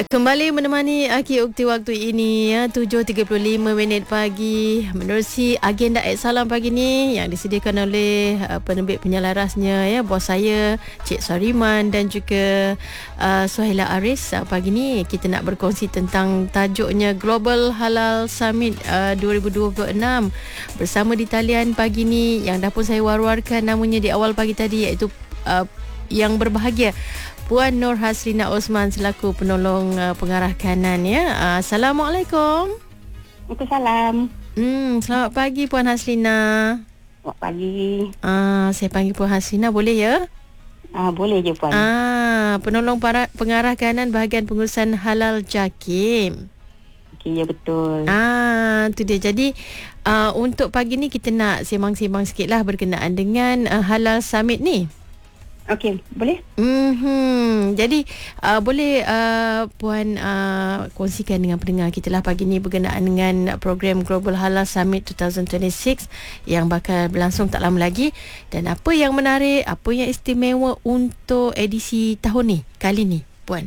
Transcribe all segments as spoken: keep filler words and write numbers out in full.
Kembali menemani Aki Ukti waktu ini ya, tujuh tiga puluh lima minit pagi menerusi agenda X Salam pagi ni yang disediakan oleh uh, penerbit penyelarasnya ya, bos saya Cik Sariman dan juga uh, Suhaila Aris. Uh, pagi ni kita nak berkongsi tentang tajuknya Global Halal Summit uh, dua ribu dua puluh enam bersama di talian pagi ni yang dah pun saya war-warkan namanya di awal pagi tadi, iaitu uh, yang berbahagia Puan Nur Hasrina Osman selaku penolong uh, pengarah kanan ya. Uh, Assalamualaikum. Waalaikumsalam. Hmm, selamat pagi Puan Hasrina. Selamat pagi. Ah, uh, saya panggil Puan Hasrina boleh ya? Ah, uh, boleh je Puan. Ah, uh, penolong para pengarah kanan bahagian pengurusan halal JAKIM. Okey, ya betul. Ah, tu dia. Jadi uh, untuk pagi ni kita nak sembang-sembang sikitlah berkenaan dengan uh, Halal Summit ni. Okey, boleh? Mm-hmm. Jadi uh, boleh uh, Puan uh, kongsikan dengan pendengar kita lah pagi ni berkenaan dengan program Global Halal Summit dua ribu dua puluh enam yang bakal berlangsung tak lama lagi, dan apa yang menarik, apa yang istimewa untuk edisi tahun ni, kali ni Puan.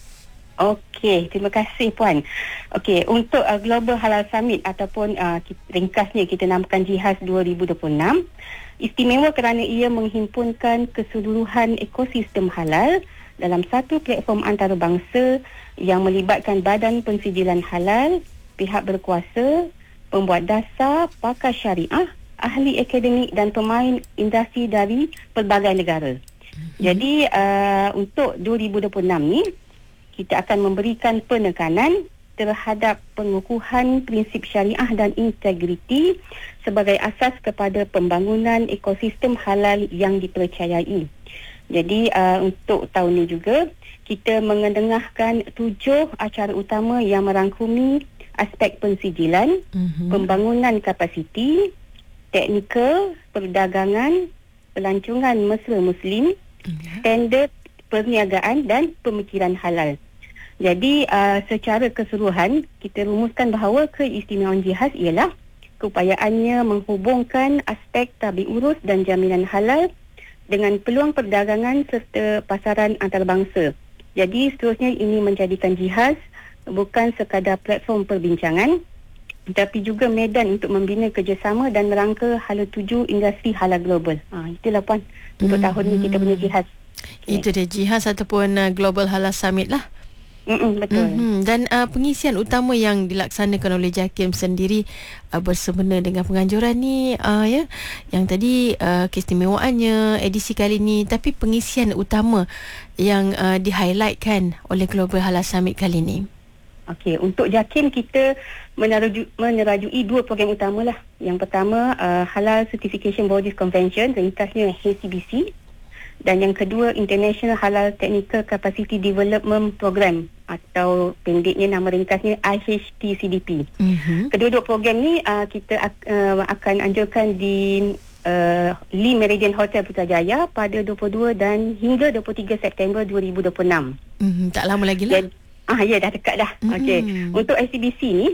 Okey, terima kasih Puan. Okey, untuk uh, Global Halal Summit ataupun uh, ringkasnya kita namakan Jihaz dua ribu dua puluh enam, istimewa kerana ia menghimpunkan keseluruhan ekosistem halal dalam satu platform antarabangsa yang melibatkan badan pensijilan halal, pihak berkuasa, pembuat dasar, pakar syariah, ahli akademik dan pemain industri dari pelbagai negara. Hmm. Jadi uh, untuk dua ribu dua puluh enam ni kita akan memberikan penekanan terhadap pengukuhan prinsip syariah dan integriti sebagai asas kepada pembangunan ekosistem halal yang dipercayai. Jadi uh, untuk tahun ini juga kita mengendengahkan tujuh acara utama yang merangkumi aspek pensijilan, mm-hmm. pembangunan kapasiti, teknikal, perdagangan, pelancongan mesra Muslim, mm-hmm. standard perniagaan dan pemikiran halal. Jadi uh, secara keseluruhan kita rumuskan bahawa keistimewaan Jihaz ialah keupayaannya menghubungkan aspek tabi urus dan jaminan halal dengan peluang perdagangan serta pasaran antarabangsa. Jadi seterusnya ini menjadikan Jihaz bukan sekadar platform perbincangan tetapi juga medan untuk membina kerjasama dan merangka hala tuju industri halal global. Ha, itulah Puan untuk hmm. tahun ini kita punya Jihaz. Okay. Itu dia Jihaz ataupun uh, Global Halal Summit lah. Mm-mm, betul. Mm-hmm. Dan uh, pengisian utama yang dilaksanakan oleh JAKIM sendiri uh, bersempena dengan penganjuran ni uh, ya, yang tadi uh, keistimewaannya edisi kali ni, tapi pengisian utama yang uh, di-highlightkan oleh Global Halal Summit kali ni. Okey, untuk JAKIM kita meneraju, menerajui dua program utama lah. Yang pertama uh, Halal Certification Bodies Convention, ringkasnya H C B C. Dan yang kedua International Halal Technical Capacity Development Program atau pendeknya nama ringkasnya I H T C D P. Mm-hmm. Kedua-dua program ni uh, kita uh, akan anjurkan di uh, Lee Meridian Hotel Putrajaya pada dua puluh dua dan hingga dua puluh tiga September dua ribu dua puluh enam. Mm-hmm. Tak lama lagi lah. Dan, ah ya, dah dekat dah. Mm-hmm. Okey. Untuk I C B C ni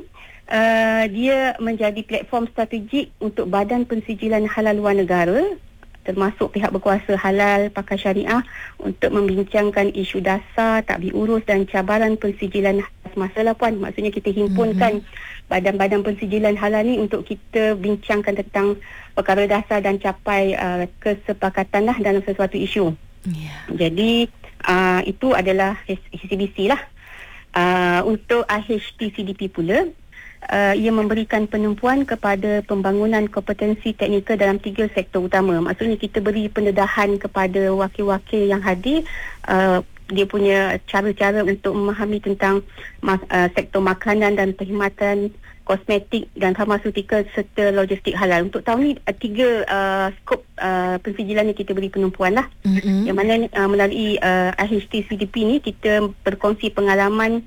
uh, dia menjadi platform strategik untuk badan pensijilan halal luar negara termasuk pihak berkuasa halal, pakar syariah untuk membincangkan isu dasar, takbir urus dan cabaran pensijilan semasa lah Puan. Maksudnya kita himpunkan mm-hmm. badan-badan pensijilan halal ni untuk kita bincangkan tentang perkara dasar dan capai uh, kesepakatan lah dalam sesuatu isu. Yeah. Jadi uh, itu adalah H C B C lah. Uh, untuk I H T C D P pula, Uh, ia memberikan penumpuan kepada pembangunan kompetensi teknikal dalam tiga sektor utama. Maksudnya kita beri pendedahan kepada wakil-wakil yang hadir uh, dia punya cara-cara untuk memahami tentang ma- uh, sektor makanan dan perkhidmatan, kosmetik dan farmaseutical serta logistik halal. Untuk tahun ni uh, tiga uh, skop uh, pensijilan ni kita beri penumpuan lah. Mm-hmm. Yang mana uh, melalui uh, I H T C D P ni kita berkongsi pengalaman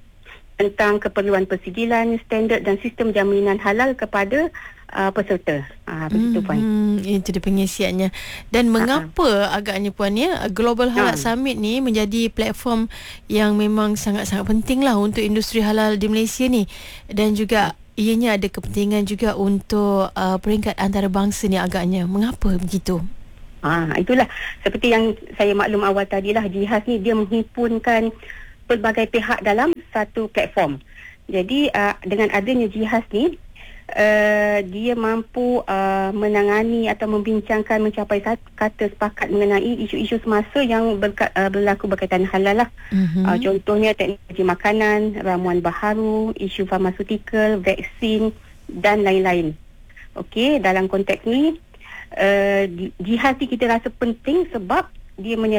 tentang keperluan persijilan, standard dan sistem jaminan halal kepada uh, peserta. Ah, begitu Puan. Hmm, itu dia pengisiannya. Dan mengapa uh-huh. agaknya Puan ya, Global Halal uh. Summit ni menjadi platform yang memang sangat-sangat penting lah untuk industri halal di Malaysia ni, dan juga ianya ada kepentingan juga untuk uh, peringkat antarabangsa ni agaknya. Mengapa begitu? Ah, itulah seperti yang saya maklum awal tadi lah, Jihaz ni dia menghimpunkan pelbagai pihak dalam satu platform. Jadi uh, dengan adanya jihaz ni, uh, dia mampu uh, menangani atau membincangkan mencapai kata sepakat mengenai isu-isu semasa yang berka, uh, berlaku berkaitan halal lah. Mm-hmm. Uh, contohnya teknologi makanan, ramuan baharu, isu farmasutikal, vaksin dan lain-lain. Okey, dalam konteks ni uh, jihaz ni kita rasa penting sebab dia menyelesaikan